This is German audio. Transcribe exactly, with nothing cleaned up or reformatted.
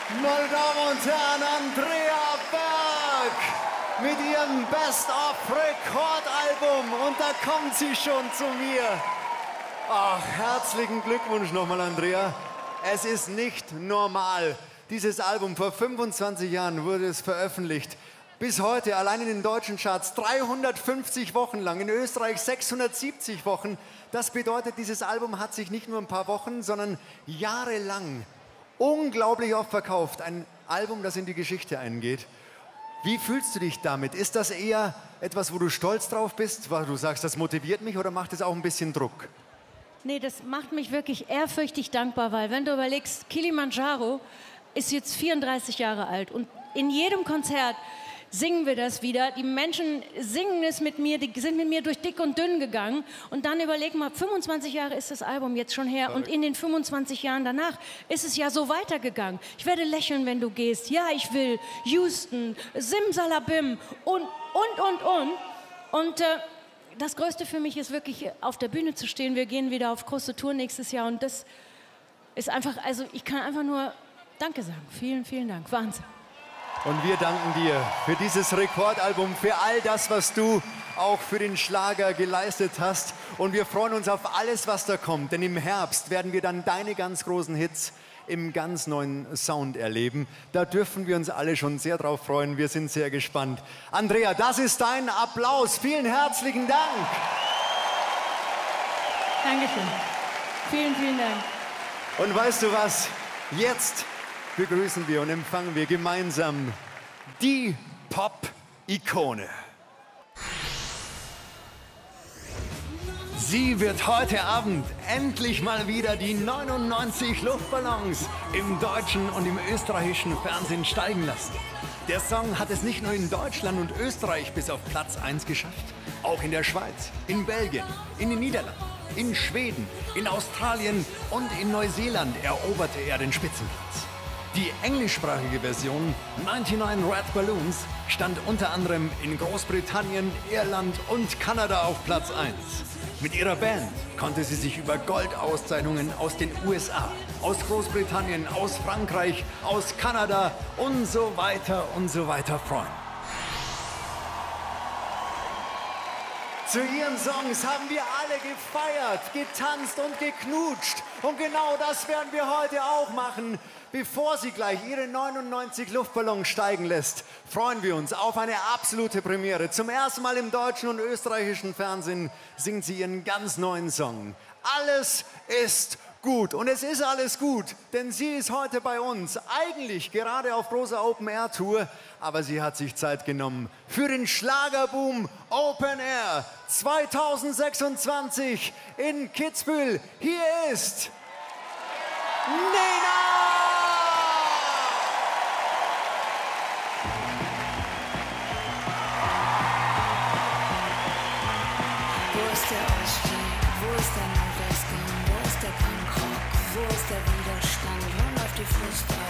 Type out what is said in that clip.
Meine Damen und Herren, Andrea Berg mit ihrem Best-of-Rekordalbum. Und da kommt sie schon zu mir. Ach, herzlichen Glückwunsch nochmal, Andrea. Es ist nicht normal. Dieses Album, vor fünfundzwanzig Jahren wurde es veröffentlicht. Bis heute, allein in den deutschen Charts, dreihundertfünfzig Wochen lang, in Österreich sechshundertsiebzig Wochen. Das bedeutet, dieses Album hat sich nicht nur ein paar Wochen, sondern jahrelang unglaublich oft verkauft. Ein Album, das in die Geschichte eingeht. Wie fühlst du dich damit? Ist das eher etwas, wo du stolz drauf bist, weil du sagst, das motiviert mich, oder macht es auch ein bisschen Druck? Nee, das macht mich wirklich ehrfürchtig dankbar, weil wenn du überlegst, Kilimanjaro ist jetzt vierunddreißig Jahre alt und in jedem Konzert singen wir das wieder. Die Menschen singen es mit mir, die sind mit mir durch dick und dünn gegangen. Und dann überleg mal, fünfundzwanzig Jahre ist das Album jetzt schon her. Und in den fünfundzwanzig Jahren danach ist es ja so weitergegangen. Ich werde lächeln, wenn du gehst. Ja, ich will. Houston, Simsalabim und, und, und, und. Und äh, das Größte für mich ist wirklich, auf der Bühne zu stehen. Wir gehen wieder auf große Tour nächstes Jahr. Und das ist einfach, also ich kann einfach nur Danke sagen. Vielen, vielen Dank. Wahnsinn. Und wir danken dir für dieses Rekordalbum, für all das, was du auch für den Schlager geleistet hast. Und wir freuen uns auf alles, was da kommt. Denn im Herbst werden wir dann deine ganz großen Hits im ganz neuen Sound erleben. Da dürfen wir uns alle schon sehr drauf freuen. Wir sind sehr gespannt. Andrea, das ist dein Applaus. Vielen herzlichen Dank. Dankeschön. Vielen, vielen Dank. Und weißt du was? Jetzt begrüßen wir und empfangen wir gemeinsam die Pop-Ikone. Sie wird heute Abend endlich mal wieder die neunundneunzig Luftballons im deutschen und im österreichischen Fernsehen steigen lassen. Der Song hat es nicht nur in Deutschland und Österreich bis auf Platz eins geschafft, auch in der Schweiz, in Belgien, in den Niederlanden, in Schweden, in Australien und in Neuseeland eroberte er den Spitzenplatz. Die englischsprachige Version neunundneunzig Red Balloons stand unter anderem in Großbritannien, Irland und Kanada auf Platz eins. Mit ihrer Band konnte sie sich über Goldauszeichnungen aus den U S A, aus Großbritannien, aus Frankreich, aus Kanada und so weiter und so weiter freuen. Zu ihren Songs haben wir alle gefeiert, getanzt und geknutscht. Und genau das werden wir heute auch machen. Bevor sie gleich ihre neunundneunzig Luftballons steigen lässt, freuen wir uns auf eine absolute Premiere. Zum ersten Mal im deutschen und österreichischen Fernsehen singt sie ihren ganz neuen Song. Alles ist gut. Und es ist alles gut, denn sie ist heute bei uns. Eigentlich gerade auf großer Open-Air-Tour, aber sie hat sich Zeit genommen für den Schlagerboom Open Air zweitausendsechsundzwanzig in Kitzbühel. Hier ist Nena! Wo ist der Ausstieg? Wo ist der Nordwesten? Wo ist der Punkrock? Wo ist der Widerstand? Wann läuft die Frust ab?